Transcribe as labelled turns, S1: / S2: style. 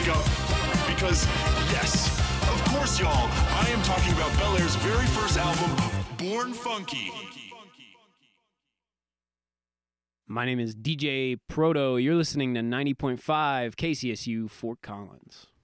S1: wake up. Because, yes, of course, y'all, I am talking about Bel Air's very first album, Born Funky.
S2: My name is DJ Proto. You're listening to 90.5 KCSU Fort Collins.